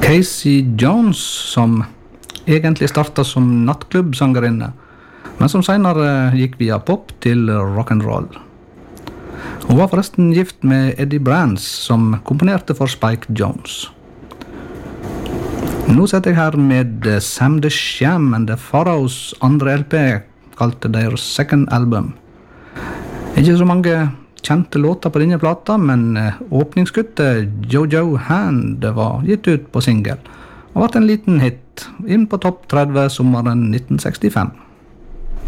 Casey Jones, som egentlig startet som nattklubbsangerinne, men som senere gikk via pop til rock'n'roll. Hun var forresten gift med Eddie Brands, som komponerte for Spike Jones. Nå setter jeg her med Sam the Sham and the Pharaohs andre LP, kalt deres second album. Ikke så mange kjente låter på denne plata, men åpningsskuttet Jojo Hand var gitt ut på single, og vært en liten hit inn på topp 30 sommeren 1965.